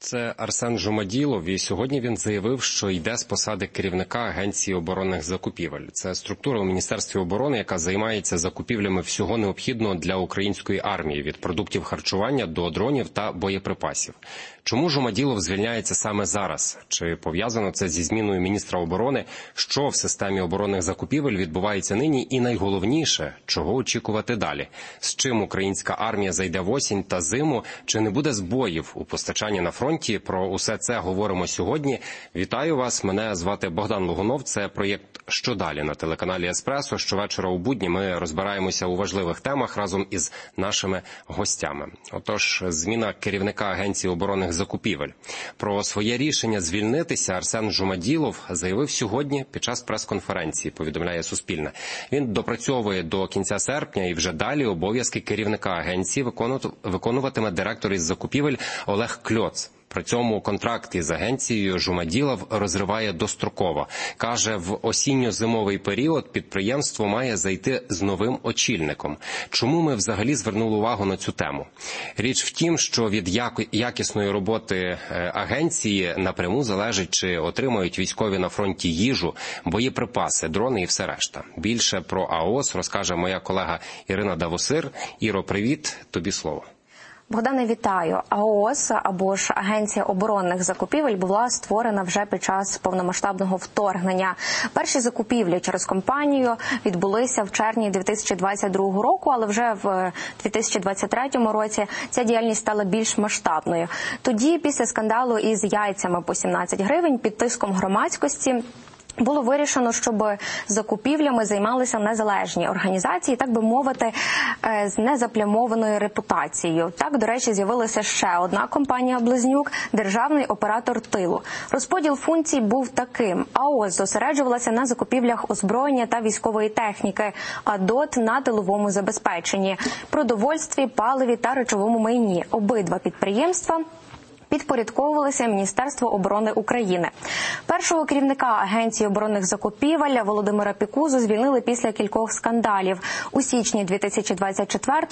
Це Арсен Жумаділов, і сьогодні він заявив, що йде з посади керівника Агенції оборонних закупівель. Це структура у Міністерстві оборони, яка займається закупівлями всього необхідного для української армії, від продуктів харчування до дронів та боєприпасів. Чому Жумаділов звільняється саме зараз? Чи пов'язано це зі зміною міністра оборони? Що в системі оборонних закупівель відбувається нині? І найголовніше, чого очікувати далі? З чим українська армія зайде в осінь та зиму? Чи не буде збоїв у постачанні на фронті? Про усе це говоримо сьогодні. Вітаю вас, мене звати Богдан Логунов. Це проєкт «Що далі» на телеканалі Еспресо. Щовечора у будні ми розбираємося у важливих темах разом із нашими гостями. Отож, зміна керівника Агенції оборонних закупівель. Про своє рішення звільнитися Арсен Жумаділов заявив сьогодні під час прес-конференції, повідомляє Суспільне. Він допрацьовує до кінця серпня і вже далі обов'язки керівника агенції виконуватиме директор із закупівель Олег Кльоц. При цьому контракт із агенцією Жумаділов розриває достроково. Каже, в осінньо-зимовий період підприємство має зайти з новим очільником. Чому ми взагалі звернули увагу на цю тему? Річ в тім, що від якісної роботи агенції напряму залежить, чи отримають військові на фронті їжу, боєприпаси, дрони і все решта. Більше про АОС розкаже моя колега Ірина Давосир. Іро, привіт, тобі слово. Богдане, вітаю. АОС, або ж Агенція оборонних закупівель, була створена вже під час повномасштабного вторгнення. Перші закупівлі через компанію відбулися в червні 2022 року, але вже в 2023 році ця діяльність стала більш масштабною. Тоді, після скандалу із яйцями по 17 гривень, під тиском громадськості, було вирішено, щоб закупівлями займалися незалежні організації, так би мовити, з незаплямованою репутацією. Так, до речі, з'явилася ще одна компанія-близнюк – державний оператор тилу. Розподіл функцій був таким. АОС зосереджувалася на закупівлях озброєння та військової техніки, а ДОТ – на тиловому забезпеченні, продовольстві, паливі та речовому майні. Обидва підприємства підпорядковувалися Міністерству оборони України. Першого керівника Агенції оборонних закупівель Володимира Пікузу звільнили після кількох скандалів. У січні 2024